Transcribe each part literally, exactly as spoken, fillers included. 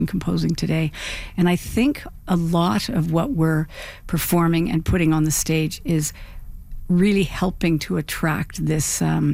composing today. And I think a lot of what we're performing and putting on the stage is really helping to attract this um,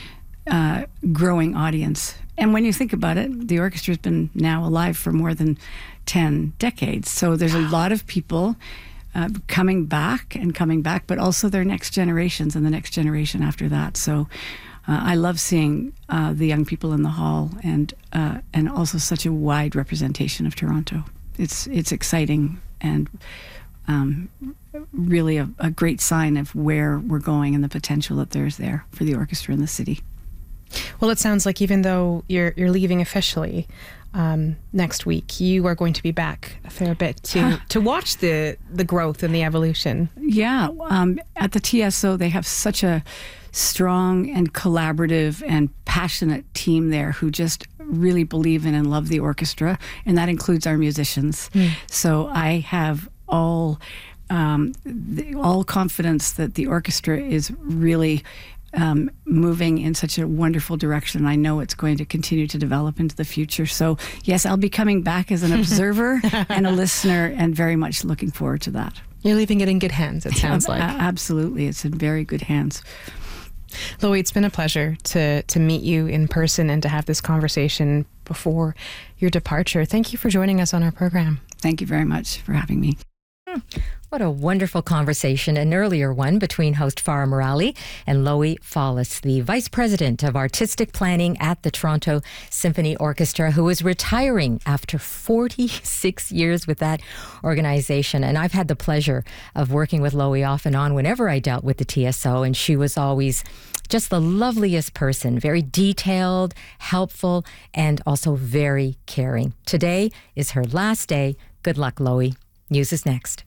uh, growing audience. And when you think about it, the orchestra's been now alive for more than ten decades. So there's a lot of people uh, coming back and coming back, but also their next generations and the next generation after that. So uh, I love seeing uh, the young people in the hall, and uh, and also such a wide representation of Toronto. It's it's exciting and um, really a, a great sign of where we're going and the potential that there's there for the orchestra in the city. Well, it sounds like even though you're you're leaving officially um, next week, you are going to be back a fair bit to to watch the the growth and the evolution. Yeah, um, at the T S O, they have such a strong and collaborative and passionate team there who just really believe in and love the orchestra, and that includes our musicians. Mm. So I have all um, the, all confidence that the orchestra is really Um, moving in such a wonderful direction. I know it's going to continue to develop into the future. So yes, I'll be coming back as an observer and a listener, and very much looking forward to that. You're leaving it in good hands, it sounds like. Uh, absolutely. It's in very good hands. Loie, it's been a pleasure to, to meet you in person and to have this conversation before your departure. Thank you for joining us on our program. Thank you very much for having me. What a wonderful conversation, an earlier one between host Farah Morali and Loie Follis, the Vice President of Artistic Planning at the Toronto Symphony Orchestra, who is retiring after forty-six years with that organization. And I've had the pleasure of working with Loie off and on whenever I dealt with the T S O, and she was always just the loveliest person, very detailed, helpful, and also very caring. Today is her last day. Good luck, Loie. News is next.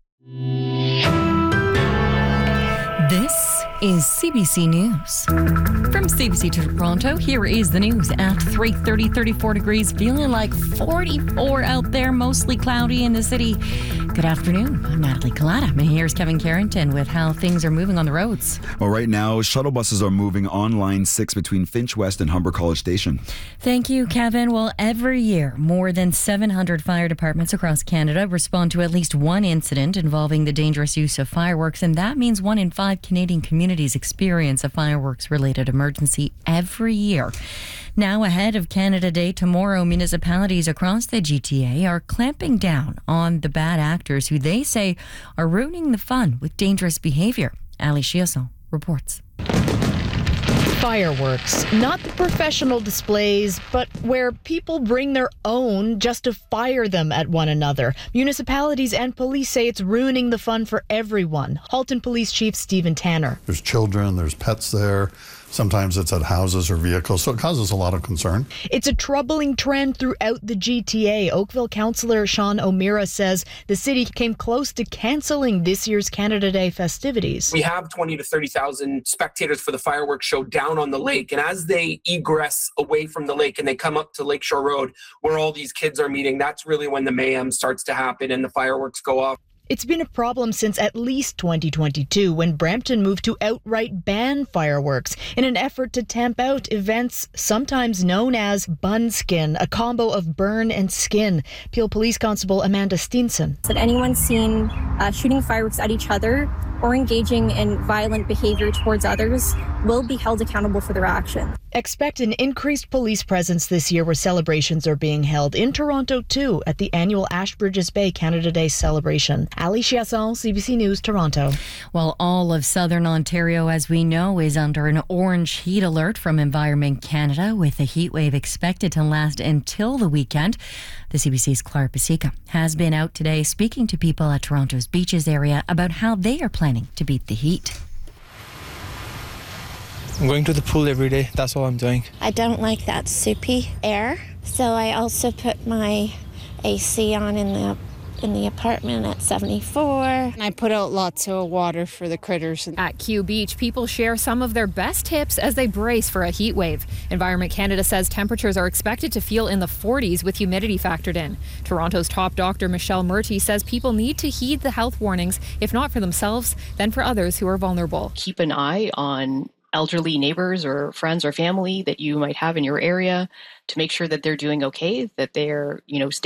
This is C B C News. From C B C Toronto, here is the news at three thirty, thirty-four degrees, feeling like forty-four out there, mostly cloudy in the city. Good afternoon. I'm Natalie Collada. And here's Kevin Carrington with how things are moving on the roads. Well, right now, shuttle buses are moving on Line six between Finch West and Humber College Station. Thank you, Kevin. Well, every year, more than seven hundred fire departments across Canada respond to at least one incident involving the dangerous use of fireworks, and that means one in five Canadian communities experience a fireworks-related emergency every year. Now, ahead of Canada Day tomorrow, municipalities across the G T A are clamping down on the bad actors who they say are ruining the fun with dangerous behavior. Ali Chiasson reports. Fireworks, not the professional displays, but where people bring their own just to fire them at one another. Municipalities and police say it's ruining the fun for everyone. Halton Police Chief Stephen Tanner. There's children, there's pets there. Sometimes it's at houses or vehicles, so it causes a lot of concern. It's a troubling trend throughout the G T A. Oakville councillor Sean O'Meara says the city came close to cancelling this year's Canada Day festivities. We have twenty to thirty thousand spectators for the fireworks show down on the lake, and as they egress away from the lake and they come up to Lakeshore Road, where all these kids are meeting, that's really when the mayhem starts to happen and the fireworks go off. It's been a problem since at least twenty twenty-two, when Brampton moved to outright ban fireworks in an effort to tamp out events sometimes known as bun skin, a combo of burn and skin. Peel Police Constable Amanda Steenson. That anyone seen uh, shooting fireworks at each other or engaging in violent behavior towards others will be held accountable for their actions. Expect an increased police presence this year, where celebrations are being held in Toronto too at the annual Ashbridges Bay Canada Day celebration. Ali Chiasson, C B C News, Toronto. Well, all of southern Ontario, as we know, is under an orange heat alert from Environment Canada, with a heat wave expected to last until the weekend. The C B C's Clara Pasica has been out today speaking to people at Toronto's beaches area about how they are planning to beat the heat. I'm going to the pool every day. That's all I'm doing. I don't like that soupy air, so I also put my A C on in the in the apartment at seventy-four. And I put out lots of water for the critters. At Q Beach, people share some of their best tips as they brace for a heat wave. Environment Canada says temperatures are expected to feel in the forties with humidity factored in. Toronto's top doctor, Michelle Murty, says people need to heed the health warnings, if not for themselves, then for others who are vulnerable. Keep an eye on elderly neighbors or friends or family that you might have in your area to make sure that they're doing okay, that they're, you know, staying